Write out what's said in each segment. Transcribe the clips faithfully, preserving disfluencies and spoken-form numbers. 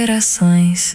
Gerações.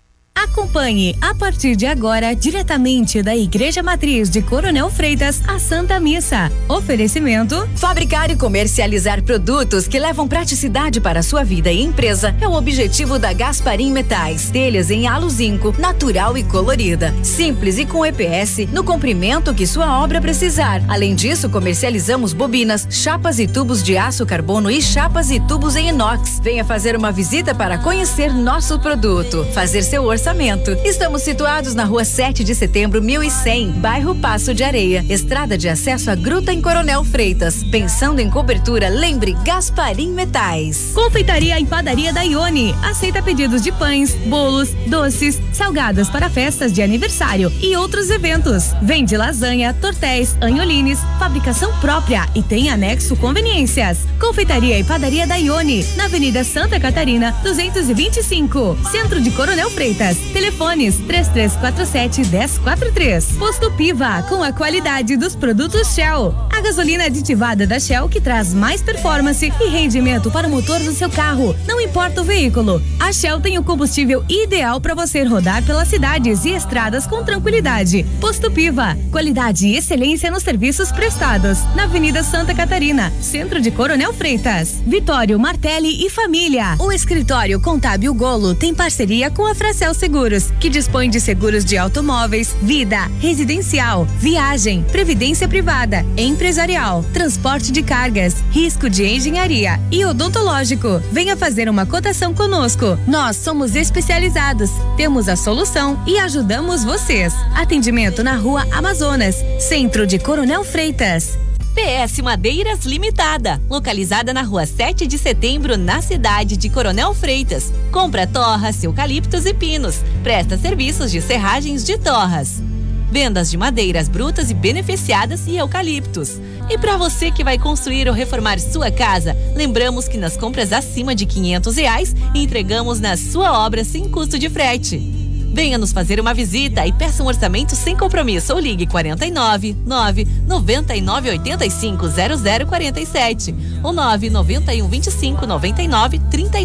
Acompanhe a partir de agora, diretamente da Igreja Matriz de Coronel Freitas, a Santa Missa. Oferecimento: fabricar e comercializar produtos que levam praticidade para a sua vida e empresa é o objetivo da Gasparim Metais. Telhas em halo zinco, natural e colorida. Simples e com E P S no comprimento que sua obra precisar. Além disso, comercializamos bobinas, chapas e tubos de aço carbono e chapas e tubos em inox. Venha fazer uma visita para conhecer nosso produto. Fazer seu orçamento. Estamos situados na rua sete de setembro, mil e cem, bairro Passo de Areia, estrada de acesso à Gruta em Coronel Freitas. Pensando em cobertura, lembre Gasparim Metais. Confeitaria e padaria da Ione. Aceita pedidos de pães, bolos, doces, salgadas para festas de aniversário e outros eventos. Vende lasanha, tortéis, anholines, fabricação própria e tem anexo conveniências. Confeitaria e padaria da Ione, na Avenida Santa Catarina, duzentos e vinte e cinco, Centro de Coronel Freitas. Telefones três três quatro sete, um zero quatro três. Posto Piva, com a qualidade dos produtos Shell. A gasolina aditivada da Shell que traz mais performance e rendimento para o motor do seu carro, não importa o veículo. A Shell tem o combustível ideal para você rodar pelas cidades e estradas com tranquilidade. Posto Piva, qualidade e excelência nos serviços prestados. Na Avenida Santa Catarina, Centro de Coronel Freitas. Vitório Martelli e Família. O escritório Contábil Golo tem parceria com a Fracel Seguros, que dispõe de seguros de automóveis, vida, residencial, viagem, previdência privada, empresarial, transporte de cargas, risco de engenharia e odontológico. Venha fazer uma cotação conosco. Nós somos especializados, temos a solução e ajudamos vocês. Atendimento na Rua Amazonas, Centro de Coronel Freitas. P S Madeiras Limitada, localizada na rua sete de setembro, na cidade de Coronel Freitas. Compra torras, eucaliptos e pinos. Presta serviços de serragens de torras. Vendas de madeiras brutas e beneficiadas e eucaliptos. E para você que vai construir ou reformar sua casa, lembramos que nas compras acima de quinhentos reais, entregamos na sua obra sem custo de frete. Venha nos fazer uma visita e peça um orçamento sem compromisso ou ligue quarenta e nove, nove, noventa e nove, oitenta e cinco, zero zero quarenta e sete ou nove, noventa e um, vinte e cinco, noventa e nove, trinta e nove.